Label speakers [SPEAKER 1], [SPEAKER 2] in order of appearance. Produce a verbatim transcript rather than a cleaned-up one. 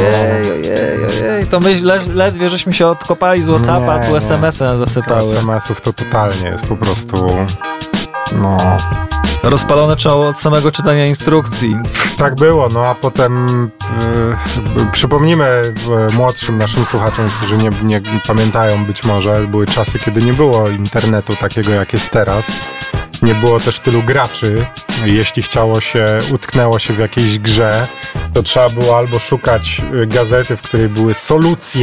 [SPEAKER 1] Ojej, ojej, ojej. To my le, ledwie żeśmy się odkopali z WhatsAppa,
[SPEAKER 2] nie,
[SPEAKER 1] tu es em esy nas zasypały.
[SPEAKER 2] es em esów to totalnie jest po prostu... No...
[SPEAKER 1] Rozpalone czoło od samego czytania instrukcji.
[SPEAKER 2] Tak było, no a potem yy, przypomnimy yy, młodszym naszym słuchaczom, którzy nie, nie pamiętają być może, były czasy, kiedy nie było internetu takiego, jak jest teraz. Nie było też tylu graczy. Jeśli chciało się, utknęło się w jakiejś grze, to trzeba było albo szukać gazety, w której były solucje